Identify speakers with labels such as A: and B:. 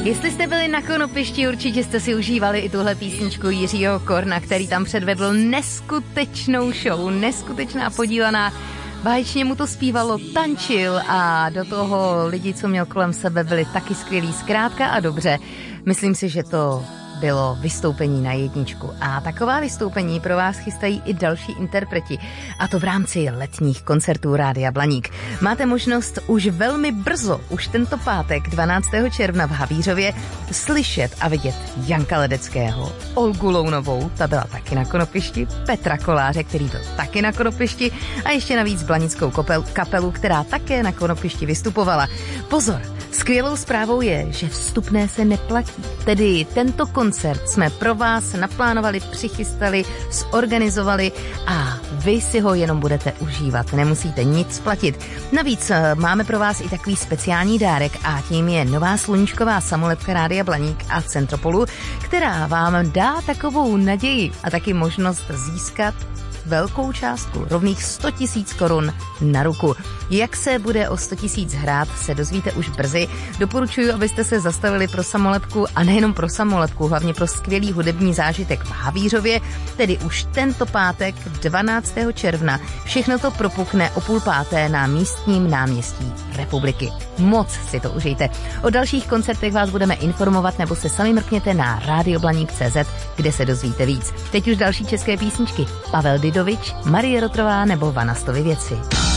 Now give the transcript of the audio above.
A: Jestli jste byli na Konopišti, určitě jste si užívali i tuhle písničku Jiřího Korna, který tam předvedl neskutečnou show, neskutečná podívaná. Báječně mu to zpívalo, tančil a do toho lidi, co měl kolem sebe, byli taky skvělí. Zkrátka a dobře, myslím si, že to bylo vystoupení na jedničku. A taková vystoupení pro vás chystají i další interpreti. A to v rámci letních koncertů Rádia Blaník. Máte možnost už velmi brzo, už tento pátek 12. června v Havířově, slyšet a vidět Janka Ledeckého, Olgu Lounovou, ta byla taky na Konopišti, Petra Koláře, který byl taky na Konopišti a ještě navíc blanickou kapelu, která také na Konopišti vystupovala. Pozor! Skvělou zprávou je, že vstupné se neplatí. Tedy tento koncert jsme pro vás naplánovali, přichystali, zorganizovali a vy si ho jenom budete užívat. Nemusíte nic platit. Navíc máme pro vás i takový speciální dárek a tím je nová sluníčková samolepka Rádia Blaník a Centropolu, která vám dá takovou naději a taky možnost získat velkou částku, rovných 100 000 korun na ruku. Jak se bude o 100 000 hrát, se dozvíte už brzy. Doporučuji, abyste se zastavili pro samolepku a nejenom pro samolepku, hlavně pro skvělý hudební zážitek v Havířově, tedy už tento pátek 12. června. Všechno to propukne o 4:30 na místním náměstí Republiky. Moc si to užijte. O dalších koncertech vás budeme informovat nebo se sami mrkněte na radioblaník.cz, kde se dozvíte víc. Teď už další české písničky. Pavel Didovič, Marie Rotrová nebo Vanastovy věci.